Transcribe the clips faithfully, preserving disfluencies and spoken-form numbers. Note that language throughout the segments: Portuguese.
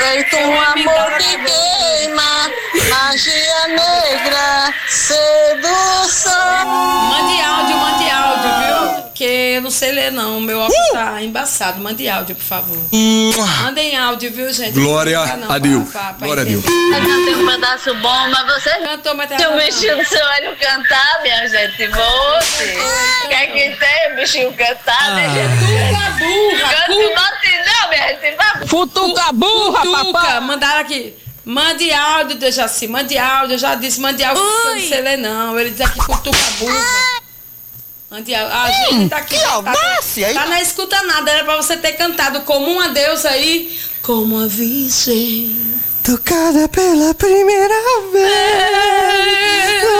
feito um amor que queima, magia negra, sedução. Mande áudio, mande áudio, viu? Porque eu não sei ler não, meu óculos uh! tá embaçado. Mande áudio, por favor. Uh! Mandem áudio, viu, gente? Glória a Deus. Glória a Deus. Eu cantei um pedaço bom, mas você cantou, mas tem um bichinho do seu olho cantar, minha gente. Você quer que tenha um bichinho cantar, ah. né, gente? Futuca burra. Cante o não, minha gente. Vamos. Futuca burra, papai. Mandaram aqui. Mande áudio, Dejaci, mande áudio. Eu já disse, mande áudio, eu não sei ler não. Ele diz aqui, futuca burra. Mande áudio. A gente hum, tá aqui. Que tá, audácia, tá, tá na escuta nada, era pra você ter cantado como uma deusa aí, como a virgem. Tocada pela primeira vez.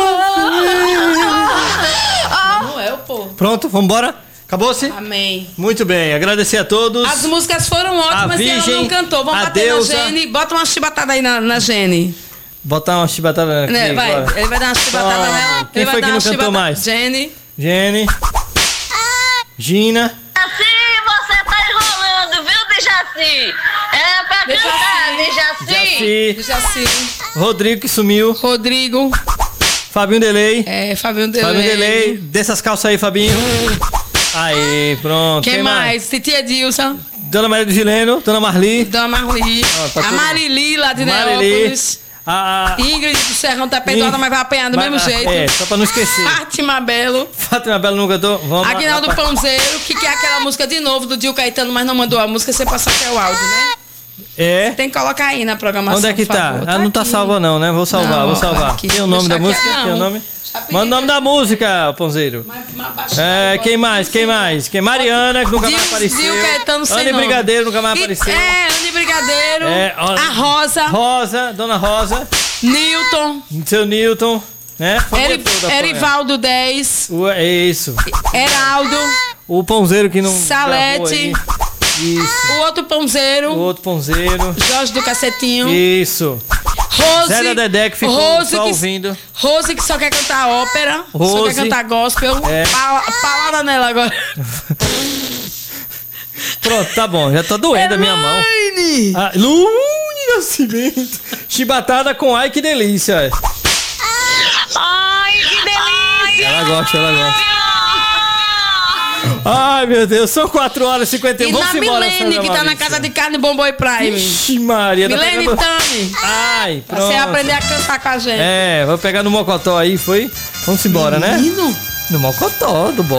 Não é o povo. Pronto, vambora? Acabou-se? Amém. Muito bem, agradecer a todos. As músicas foram ótimas, Virgem, e ela não cantou. Vamos bater deusa. na Gene. Bota uma chibatada aí na, na Gene. Botar uma chibatada aqui, né, vai, agora. ele vai dar uma chibatada oh, nela. Quem ele foi vai que dar não cantou mais? Gene. Gene. Gina. Assim você tá enrolando, viu, Dejaci? É pra cantar, Dejaci. Dejaci. Rodrigo que sumiu. Rodrigo. Fabinho Delay. É, Fabinho Delay. Fabinho Delay. Dessas calças aí, Fabinho. Aí, pronto. Quem, Quem mais? mais? Titia Dilson. Dona Maria do Gileno. Dona Marli. Dona Marli. Ah, tá a Marili lá de Neópolis. A, a Ingrid do Serrão tá perdoada, mas vai apanhar do vai, mesmo jeito. É, só pra não esquecer. Fátima Belo. Fátima Belo não cantou. Vamos lá. Aguinaldo Pãozeiro, que quer aquela música de novo do Dio Caetano, mas não mandou a música, você passou até o áudio, né? É. Você tem que colocar aí na programação. Onde é que tá? Ah, não tá salva não, né? Vou salvar, não, vou salvar. Aqui. Tem o nome da música? Aqui, tem o nome? Manda o nome da música, Pãozeiro. É, quem mais? Quem mais? Quem? Mariana, que nunca Dio, mais apareceu. Dio Caetano sem Anne Brigadeiro, nunca mais e, apareceu. É, Anne Brigadeiro. É, ó, a Rosa. Rosa, Dona Rosa. Newton. Seu Newton, né? Eri, toda, Erivaldo dez. O, é isso. Heraldo. O Pãozeiro que não. Salete. Isso. O outro Pãozeiro. O outro Pãozeiro. Jorge do Cacetinho. Isso. Rose. Zé da Dedé que ficou Rose só que, ouvindo. Rose que só quer cantar ópera. Rose. Só quer cantar gospel. É. Palavra nela agora. Pronto, tá bom. Já tá doendo a minha mão. Ah, Lune Nascimento. Chibatada com ai que delícia. Ai, que delícia. Ela gosta, ela gosta. Ai, meu Deus, são quatro horas e cinquenta e um. Vamos embora, Milene, que tá na casa de carne Bomboi Prime. Ixi, Maria. Milene tá pegando... Tami. Ai, pronto. Pra você aprender a cantar com a gente. É, vou pegar no Mocotó aí, foi? Vamos embora, Menino? né? No Mocotó, do bom.